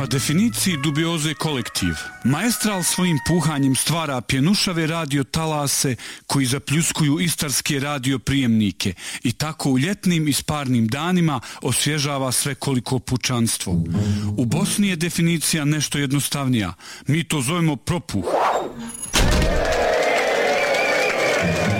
definiciji dubioze kolektiv, maestral svojim puhanjem stvara pjenušave radio talase koji zapljuskuju istarske radioprijemnike i tako u ljetnim i sparnim danima osvježava svekoliko pučanstvo. U Bosni je definicija nešto jednostavnija. Mi to zovemo propuh.